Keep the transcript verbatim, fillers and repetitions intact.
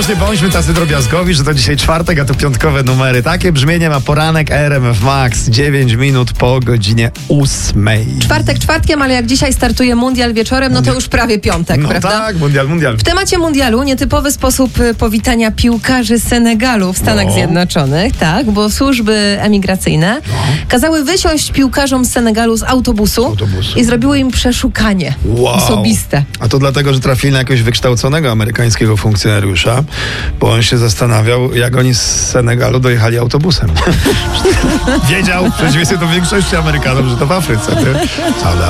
już nie bądźmy tacy drobiazgowi, że to dzisiaj czwartek, a to piątkowe numery. Takie brzmienie ma poranek R M F Max. dziewięć minut po godzinie ósmej. Czwartek czwartkiem, ale jak dzisiaj startuje mundial wieczorem, no to już prawie piątek, No prawda? tak, mundial, mundial. W temacie mundialu nietypowy sposób y, powitania piłkarzy Senegalu w Stanach No. Zjednoczonych, tak, bo służby emigracyjne kazały wysiąść piłkarzom z Senegalu z autobusu, Autobusu. i zrobiły im przeszukanie Wow. osobiste. A to dlatego, że trafili na jakiegoś wykształconego amerykańskiego funkcjonariusza, bo on się zastanawiał, jak oni z Senegalu dojechali autobusem. Wiedział, w przeciwieństwie do większości Amerykanów, że to w Afryce. Nie? Ale